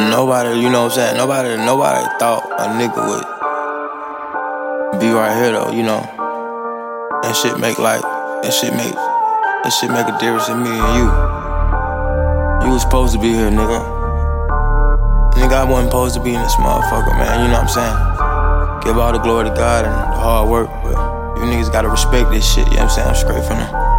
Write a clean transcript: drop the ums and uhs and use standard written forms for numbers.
Nobody, you know what I'm saying? Nobody thought a nigga would be right here though, you know. That shit make a difference in me and you. You was supposed to be here, nigga. Nigga, I wasn't supposed to be in this motherfucker, man. You know what I'm saying? Give all the glory to God and the hard work, but you niggas gotta respect this shit, you know what I'm saying? I'm straight from the